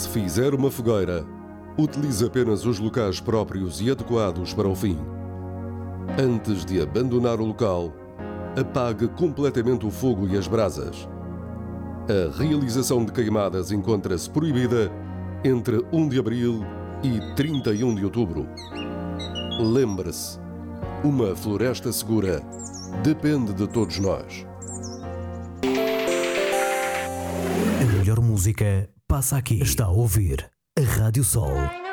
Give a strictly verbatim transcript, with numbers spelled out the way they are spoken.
Se fizer uma fogueira, utilize apenas os locais próprios e adequados para o fim. Antes de abandonar o local, apague completamente o fogo e as brasas. A realização de queimadas encontra-se proibida entre um de abril e trinta e um de outubro. Lembre-se, uma floresta segura depende de todos nós. A melhor música passa aqui. Está a ouvir a Rádio Sol.